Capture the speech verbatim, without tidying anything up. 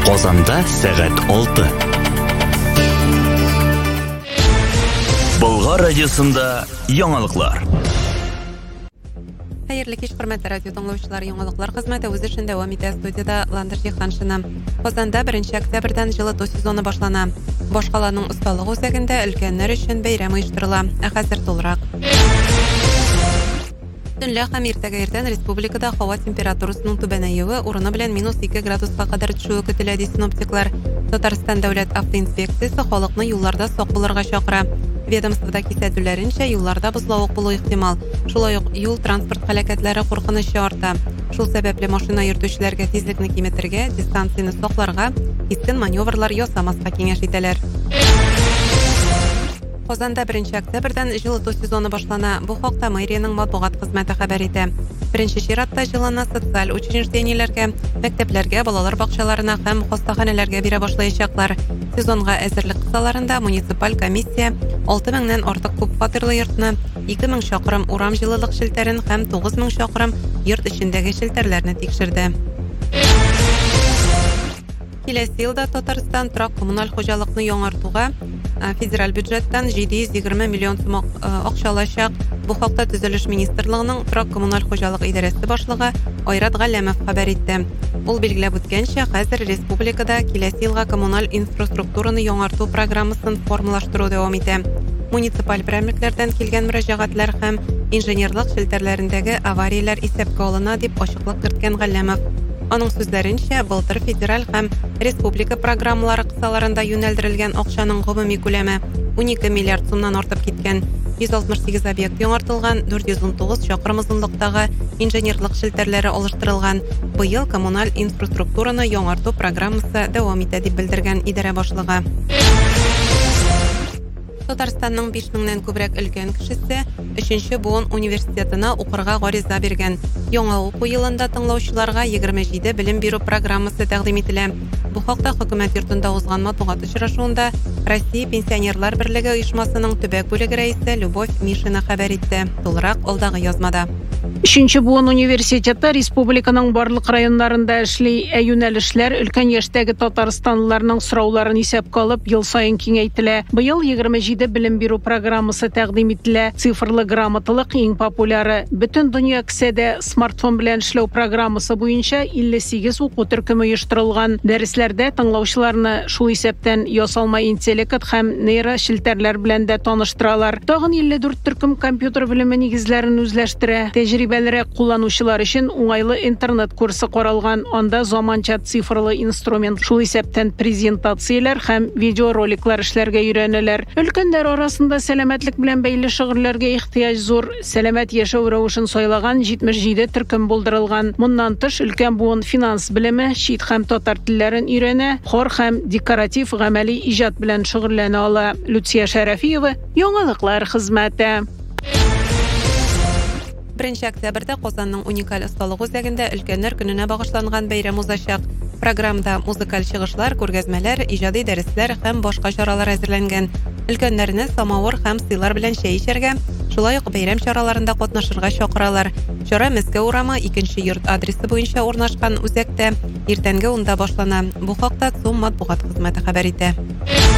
Казанда сәгать алты. Болгар радиосында яңалыклар. Хәерле кич, хөрмәтле радио тыңлаучылар, яңалыклар хезмәте үз эшен дәвам итә. Студияда Ландыр Җиһаншина. Казанда беренче октябрьдән җылыту сезоны башлана. Башкаланың осталык үзәгендә өлкәннәр өчен бәйрәм оештырыла. Ә хәзер тулырак. Төнлә һәм иртәгә иртән республикада һава температурасының түбәнәюе урыны белән минус ике градуска кадәр төшүе көтелә, ди синоптиклар. Татарстан дәүләт автоинспекциясе халыкны юлларда сак булырга чакыра. Ведомствода кисәтүләренчә, юлларда бозлавык булу ихтимал. Шулай ук юл транспорт һәлакәтләре куркынычы арта. Шул сәбәпле машина йөртүчеләргә тизлекне киметергә, дистанцияны сакларга, кискен маневрлар ясамаска киңәш итәләр. Казанда беренче октябрьдән җылыту сезоны башлана. Бу хакта мэриянең матбугат хезмәте хәбәр итә. Беренче чиратта җылына социаль учреждениеләргә, мәктәпләргә, балалар бакчаларына һәм хастаханәләргә бирә башлаячаклар. Сезонга әзерлек кысаларында муниципаль комиссия алты меңнән артык күп фатирлы йортны, ике мең чакрым урам җылылык шелтәрен һәм тугыз мең чакрым йорт эчендәге шелтәрләрне тикшерде. Киләсе елда Татарстан торак коммуналь хуҗалыкны яңартуга федераль бюджеттан җиде йөз егерме миллион сум акча алачак. Бу хакта Төзелеш министрлыгының торак коммуналь хуҗалык идарәсе башлыгы Айрат Галләмов хәбәр итте. Ул билгеләп үткәнчә, хәзер республикада киләсе елга коммуналь инфраструктураны яңарту программасын формалаштыру дәвам итә. Муниципаль берәмлекләрдән килгән мөрәҗәгатьләр һәм инженерлык шелтәрләрендәге аварияләр исәпкә алына, дип ачыклык керткән Галләмов. Аның сүзләренчә, былтыр федераль һәм республика программалары кысаларында юнәлдерелгән акчаның гомуми күләме унике миллиард сумнан артып киткән. йөз алтмыш сигез объект яңартылган, дүрт йөз ун тугыз чакрым озынлыктагы инженерлык шелтәрләре алыштырылган. Быел коммуналь инфраструктураны яңарту программасы дәвам итә, дип белдергән идарә башлыгы. Татарстанның биш меңнән күбрәк өлкән кешесе өченче буын университетына укырга гариза биргән. Яңа уку елында тыңлаучыларга егерме җиде белем бирү программасы тәкъдим ителә. Бу хакта хөкүмәт йортында узган матбугат очрашуында Россия Пенсионерлар берлеге оешмасының төбәк бүлеге рәисе Любовь Мишина хәбәр итте. Тулырак алдагы язмада. Өченче буын университеты республиканың барлык районнарында эшли, ә юнәлешләр өлкән яшьтәге татарстанлыларның сорауларын исәпкә алып ел саен киңәйтелә. Быел егерме җиде белем бирү программасы тәкъдим ителә. Цифрлы грамоталык иң популяры. Бөтен дөнья кисәдә смартфон белән эшләү программасы буенча илле сигез уку төркеме оештырылган. Дәресләрдә тыңлаучыларны шул исәптән ясалма интеллект һәм нейро шелтәрләр белән дә таныштыралар. Тагын илле дүрт төркем компьютер белеме нигезләрен үзләштерә. Тәҗрибәлерәк кулланучылар өчен уңайлы интернет курсы каралган. Анда заманча цифрлы инструмент, шул исәптән презентацияләр һәм видеороликлар эшләргә өйрәнәләр. Өлкәннәр арасында сәламәтлек белән бәйле шөгыльләргә ихтыяҗ зур. Сәламәт яшәү рәвешен сайлаган җитмеш җиде төркем булдырылган. Моннан тыш өлкән буын финанс белеме, чит һәм татар телләрен өйрәнә, хор һәм декоратив гамәли иҗат белән шөгыльләнә ала. Люция Шәрәфиева, яңалыклар хезмәте. Беренче октябрьдә Казанның уникаль осталык үзәгендә өлкәннәр көненә багышланган бәйрәм узачак. Программада музыкаль чыгышлар, күргәзмәләр, иҗади дәресләр һәм башка чаралар әзерләнгән. Өлкәннәрне самавыр һәм сыйлар белән чәй эчәргә, шулай ук бәйрәм чараларында катнашырга чакыралар. Чара Мәскәү урамы икенче йорт адресы буенча урнашкан үзәктә иртәнге унда башлана. Бу хакта ЦУМ матбугат хезмәте хәбәр итә.